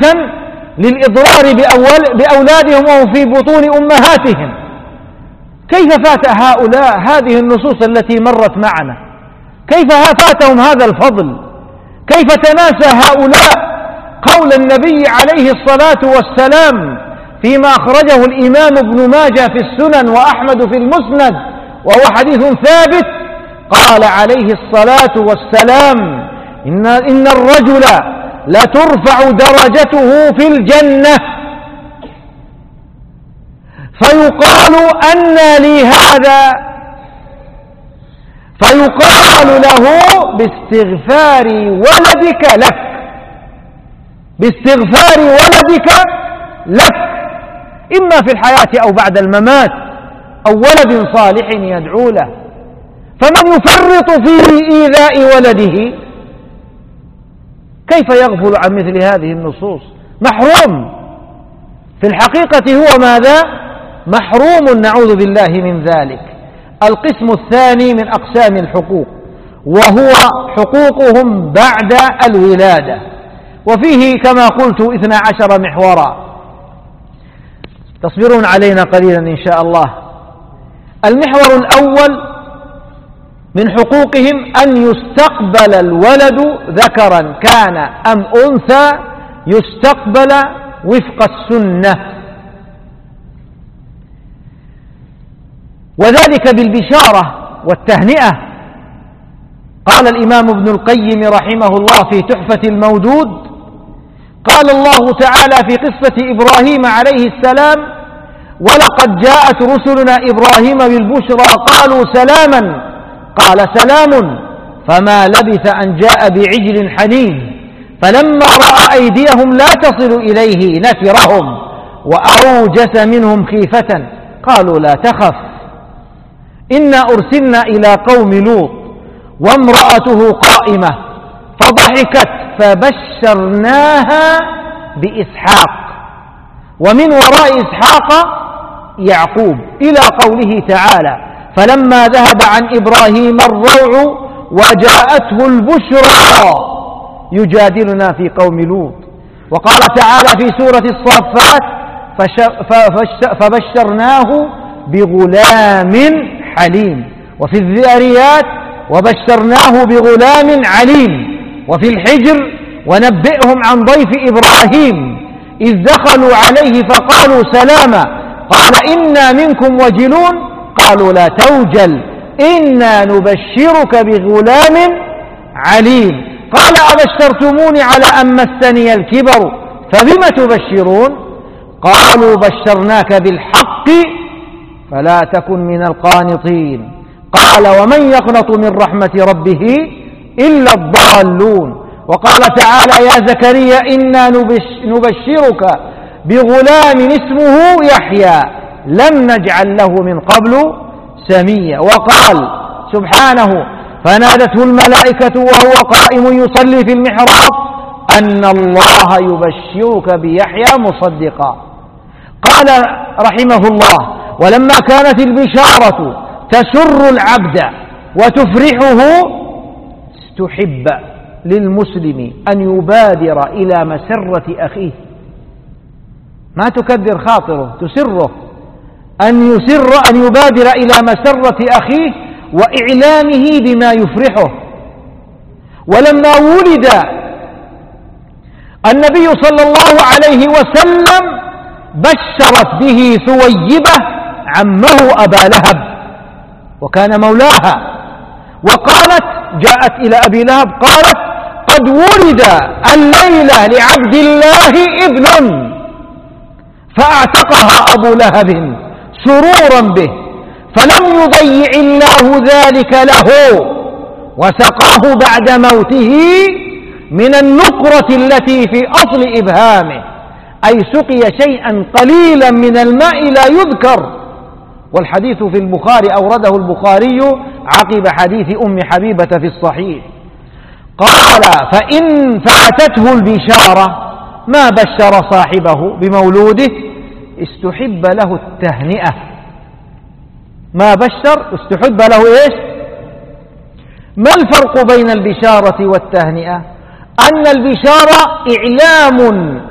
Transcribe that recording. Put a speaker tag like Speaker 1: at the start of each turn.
Speaker 1: للإضرار بأولادهم وهم في بطون أمهاتهم. كيف فات هؤلاء هذه النصوص التي مرت معنا؟ كيف فاتهم هذا الفضل؟ كيف تناسى هؤلاء قول النبي عليه الصلاة والسلام فيما أخرجه الإمام ابن ماجه في السنن وأحمد في المسند وهو حديث ثابت؟ قال عليه الصلاة والسلام: إن الرجل لترفع درجته في الجنة فيقال أنى لي هذا؟ فيقال له: باستغفار ولدك لك، باستغفار ولدك لك، إما في الحياة أو بعد الممات، أو ولد صالح يدعو له. فمن يفرط في إيذاء ولده كيف يغفل عن مثل هذه النصوص؟ محروم في الحقيقة، هو ماذا؟ محروم، نعوذ بالله من ذلك. القسم الثاني من أقسام الحقوق وهو حقوقهم بعد الولادة، وفيه كما قلت 12 محورا. تصبرون علينا قليلا إن شاء الله. المحور الأول من حقوقهم أن يستقبل الولد ذكرا كان أم أنثى، يستقبل وفق السنة، وذلك بالبشارة والتهنئة. قال الإمام ابن القيم رحمه الله في تحفة المودود: قال الله تعالى في قصة إبراهيم عليه السلام: ولقد جاءت رسلنا إبراهيم بالبشرى قالوا سلاما، قال سلام، فما لبث أن جاء بعجل حنين، فلما رأى أيديهم لا تصل إليه نكرهم وأوجس منهم خيفة، قالوا لا تخف إنا أرسلنا إلى قوم لوط وامرأته قائمة فضحكت فبشرناها بإسحاق ومن وراء إسحاق يعقوب، إلى قوله تعالى: فلما ذهب عن إبراهيم الروع وجاءته البشرى يجادلنا في قوم لوط. وقال تعالى في سورة الصافات: فبشرناه بغلام حليم. وفي الذاريات: وبشرناه بغلام عليم. وفي الحجر: ونبئهم عن ضيف إبراهيم إذ دخلوا عليه فقالوا سلاما قال إنا منكم وجلون قالوا لا توجل إنا نبشرك بغلام عليم. قال أبشرتموني على أن مسني الكبر فبم تبشرون قالوا بشرناك بالحق فلا تكن من القانطين. قال ومن يقنط من رحمة ربه إلا الضالون. وقال تعالى يا زكريا إنا نبشرك بغلام اسمه يحيى لم نجعل له من قبل سميا. وقال سبحانه فنادته الملائكة وهو قائم يصلي في المحراب أن الله يبشرك بيحيى مصدقا. قال رحمه الله ولما كانت البشارة تسر العبد وتفرحه استحب للمسلم أن يبادر إلى مسرة أخيه، ما تكدر خاطره، تسره، أن يبادر إلى مسرة أخيه وإعلامه بما يفرحه. ولما ولد النبي صلى الله عليه وسلم بشرت به ثويبة عمه أبا لهب وكان مولاها، وقالت جاءت إلى أبي لهب قالت قد ولد الليلة لعبد الله ابن، فأعتقها أبو لهب سرورا به، فلم يضيع الله ذلك له وسقاه بعد موته من النقرة التي في أصل إبهامه، أي سقي شيئا قليلا من الماء لا يذكر. والحديث في البخاري أورده البخاري عقب حديث أم حبيبة في الصحيح. قال فإن فاتته البشارة ما بشر صاحبه بمولوده استحب له التهنئة. ما بشر استحب له إيش؟ ما الفرق بين البشارة والتهنئة؟ أن البشارة إعلام